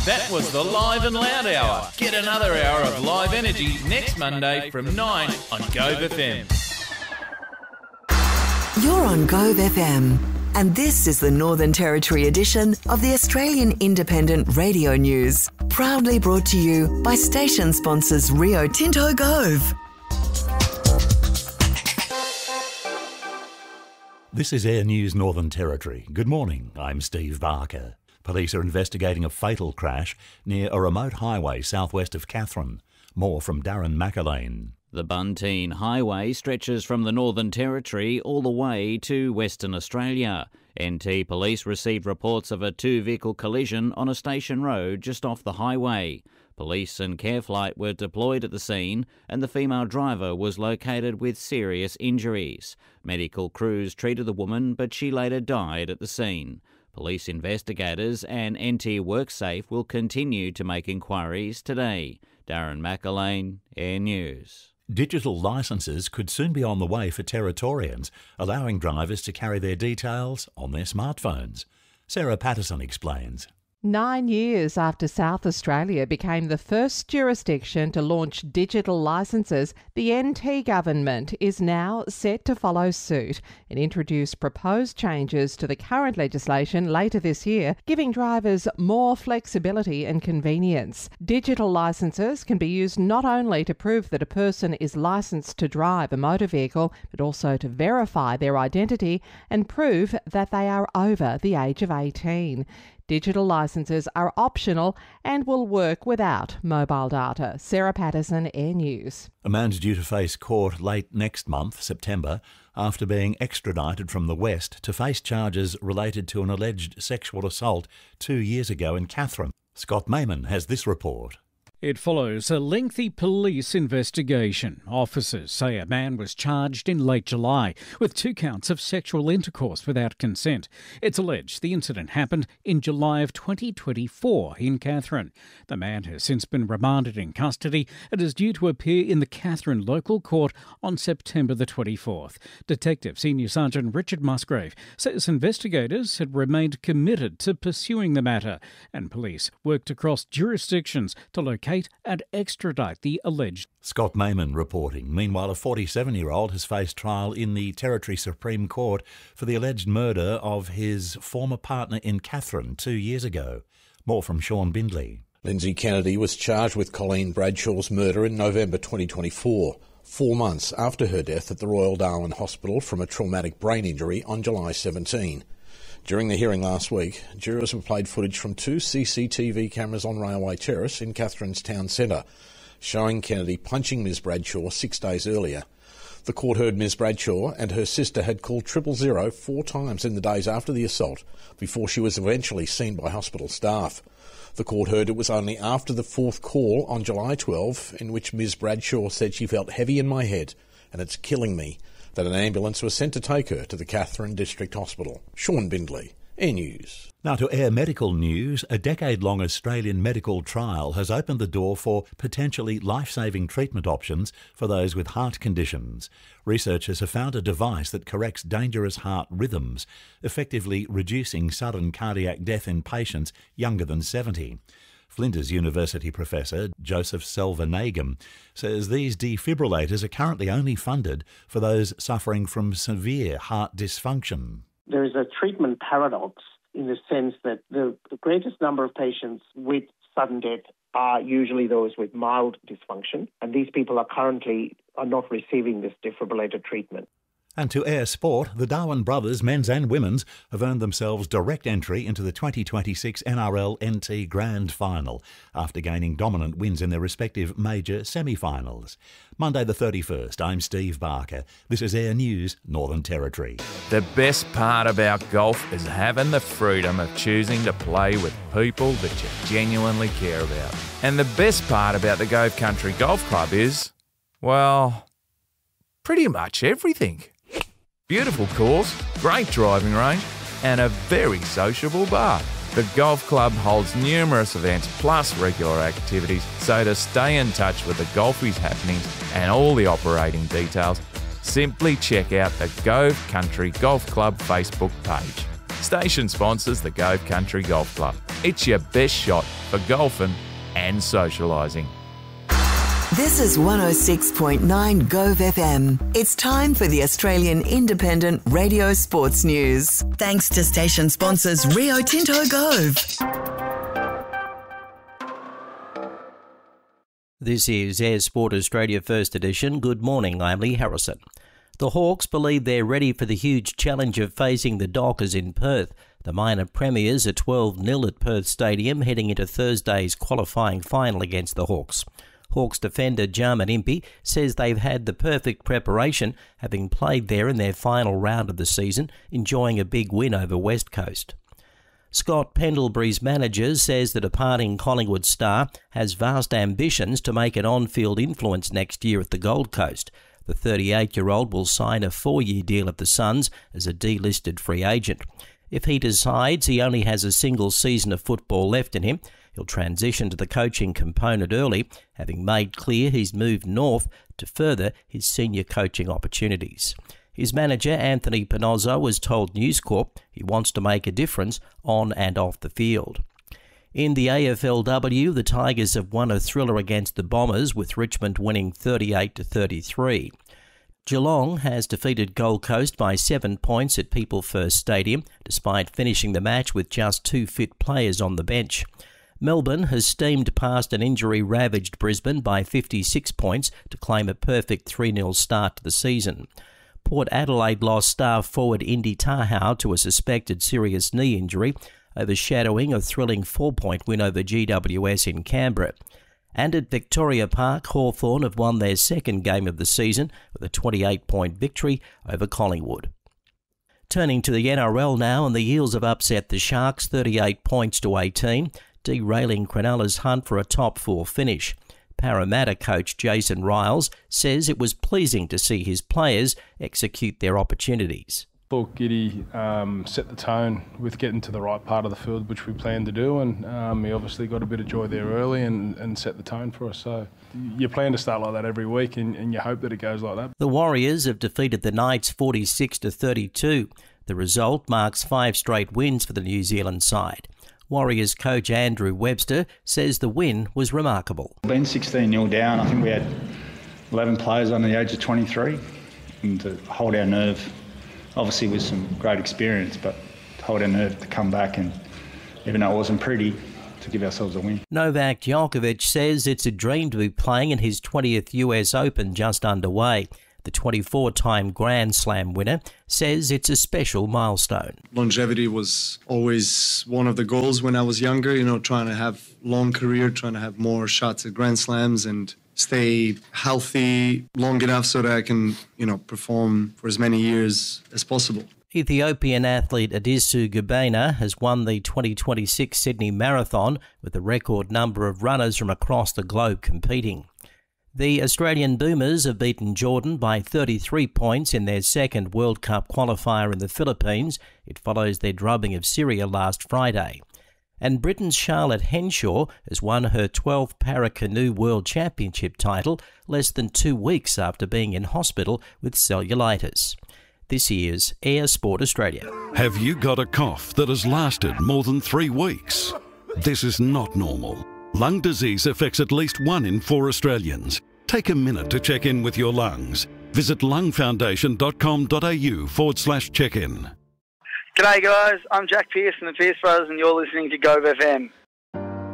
That was the Live and Loud Hour. Get another hour of live energy next Monday from 9 on Gove FM. You're on Gove FM, and this is the Northern Territory edition of the Australian Independent Radio News. Proudly brought to you by station sponsors Rio Tinto Gove. This is Air News Northern Territory. Good morning, I'm Steve Barker. Police are investigating a fatal crash near a remote highway southwest of Katherine. More from Darren McAlane. The Bunteen Highway stretches from the Northern Territory all the way to Western Australia. NT Police received reports of a two-vehicle collision on a station road just off the highway. Police and Careflight were deployed at the scene and the female driver was located with serious injuries. Medical crews treated the woman, but she later died at the scene. Police investigators and NT WorkSafe will continue to make inquiries today. Darren McAlane, Air News. Digital licences could soon be on the way for Territorians, allowing drivers to carry their details on their smartphones. Sarah Patterson explains. 9 years after South Australia became the first jurisdiction to launch digital licences, the NT government is now set to follow suit and introduce proposed changes to the current legislation later this year, giving drivers more flexibility and convenience. Digital licences can be used not only to prove that a person is licensed to drive a motor vehicle, but also to verify their identity and prove that they are over the age of 18. Digital licences are optional and will work without mobile data. Sarah Patterson, Air News. A man's due to face court late next month, September, after being extradited from the West to face charges related to an alleged sexual assault 2 years ago in Katherine. Scott Mayman has this report. It follows a lengthy police investigation. Officers say a man was charged in late July with 2 counts of sexual intercourse without consent. It's alleged the incident happened in July of 2024 in Katherine. The man has since been remanded in custody and is due to appear in the Katherine local court on September the 24th. Detective Senior Sergeant Richard Musgrave says investigators had remained committed to pursuing the matter, and police worked across jurisdictions to locate and extradite the alleged. Scott Mayman reporting. Meanwhile, a 47-year-old has faced trial in the Territory Supreme Court for the alleged murder of his former partner in Katherine 2 years ago. More from Sean Bindley. Lindsay Kennedy was charged with Colleen Bradshaw's murder in November 2024, 4 months after her death at the Royal Darwin Hospital from a traumatic brain injury on July 17. During the hearing last week, jurors were played footage from 2 CCTV cameras on Railway Terrace in Katherine's town centre, showing Kennedy punching Ms Bradshaw 6 days earlier. The court heard Ms Bradshaw and her sister had called 000 4 times in the days after the assault, before she was eventually seen by hospital staff. The court heard it was only after the 4th call on July 12, in which Ms Bradshaw said she felt heavy in my head and it's killing me, that an ambulance was sent to take her to the Katherine District Hospital. Sean Bindley, Air News. Now to Air Medical News. A decade-long Australian medical trial has opened the door for potentially life-saving treatment options for those with heart conditions. Researchers have found a device that corrects dangerous heart rhythms, effectively reducing sudden cardiac death in patients younger than 70. Flinders University professor Joseph Selvanagam says these defibrillators are currently only funded for those suffering from severe heart dysfunction. There is a treatment paradox in the sense that the greatest number of patients with sudden death are usually those with mild dysfunction, and these people are not receiving this defibrillator treatment. And to Air Sport, the Darwin brothers, men's and women's, have earned themselves direct entry into the 2026 NRL NT Grand Final after gaining dominant wins in their respective major semi-finals. Monday the 31st, I'm Steve Barker. This is Air News, Northern Territory. The best part about golf is having the freedom of choosing to play with people that you genuinely care about. And the best part about the Gove Country Golf Club is, well, pretty much everything. Beautiful course, great driving range, and a very sociable bar. The golf club holds numerous events plus regular activities, so to stay in touch with the golfies happenings and all the operating details, simply check out the Gove Country Golf Club Facebook page. Station sponsors the Gove Country Golf Club. It's your best shot for golfing and socialising. This is 106.9 Gove FM. It's time for the Australian Independent Radio Sports News. Thanks to station sponsors Rio Tinto Gove. This is Air Sport Australia First Edition. Good morning, I'm Lee Harrison. The Hawks believe they're ready for the huge challenge of facing the Dockers in Perth. The minor premiers are 12-0 at Perth Stadium, heading into Thursday's qualifying final against the Hawks. Hawks defender Jarman Impey says they've had the perfect preparation, having played there in their final round of the season, enjoying a big win over West Coast. Scott Pendlebury's manager says the departing Collingwood star has vast ambitions to make an on-field influence next year at the Gold Coast. The 38-year-old will sign a 4-year deal at the Suns as a delisted free agent. If he decides he only has a single season of football left in him, he'll transition to the coaching component early, having made clear he's moved north to further his senior coaching opportunities. His manager, Anthony Panozzo, has told News Corp he wants to make a difference on and off the field. In the AFLW, the Tigers have won a thriller against the Bombers, with Richmond winning 38-33. Geelong has defeated Gold Coast by 7 points at People First Stadium, despite finishing the match with just 2 fit players on the bench. Melbourne has steamed past an injury-ravaged Brisbane by 56 points to claim a perfect 3-0 start to the season. Port Adelaide lost star forward Indy Tahau to a suspected serious knee injury, overshadowing a thrilling 4-point win over GWS in Canberra. And at Victoria Park, Hawthorn have won their second game of the season with a 28-point victory over Collingwood. Turning to the NRL now, and the Eels have upset the Sharks 38 points to 18, derailing Cronulla's hunt for a top 4 finish. Parramatta coach Jason Riles says it was pleasing to see his players execute their opportunities. Thought Giddy set the tone with getting to the right part of the field, which we planned to do, and he obviously got a bit of joy there early and set the tone for us. So you plan to start like that every week, and you hope that it goes like that. The Warriors have defeated the Knights 46-32. The result marks 5 straight wins for the New Zealand side. Warriors coach Andrew Webster says the win was remarkable. Being 16-0 down, I think we had 11 players under the age of 23, and to hold our nerve, obviously with some great experience, but to hold our nerve to come back, and even though it wasn't pretty, to give ourselves a win. Novak Djokovic says it's a dream to be playing in his 20th US Open just underway. The 24-time Grand Slam winner says it's a special milestone. Longevity was always one of the goals when I was younger, trying to have long career, trying to have more shots at Grand Slams and stay healthy long enough so that I can, perform for as many years as possible. Ethiopian athlete Adisu Gubena has won the 2026 Sydney Marathon with a record number of runners from across the globe competing. The Australian Boomers have beaten Jordan by 33 points in their second World Cup qualifier in the Philippines. It follows their drubbing of Syria last Friday. And Britain's Charlotte Henshaw has won her 12th Para-Canoe World Championship title less than 2 weeks after being in hospital with cellulitis. This is Air Sport Australia. Have you got a cough that has lasted more than 3 weeks? This is not normal. Lung disease affects at least 1 in 4 Australians. Take a minute to check in with your lungs. Visit lungfoundation.com.au/check-in. G'day guys, I'm Jack Pearce from the Pearce Brothers and you're listening to Gove FM.